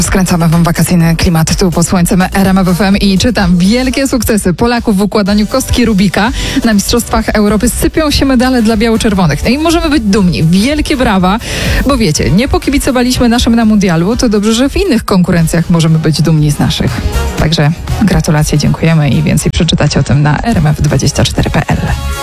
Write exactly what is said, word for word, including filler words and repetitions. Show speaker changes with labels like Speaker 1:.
Speaker 1: Skręcamy wam wakacyjny klimat tu pod słońcem R M F F M i czytam. Wielkie sukcesy Polaków w układaniu kostki Rubika. Na Mistrzostwach Europy sypią się medale dla biało-czerwonych. No i możemy być dumni. Wielkie brawa, bo wiecie, nie pokibicowaliśmy naszym na mundialu, to dobrze, że w innych konkurencjach możemy być dumni z naszych. Także gratulacje, dziękujemy i więcej przeczytacie o tym na r m f dwadzieścia cztery kropka p l.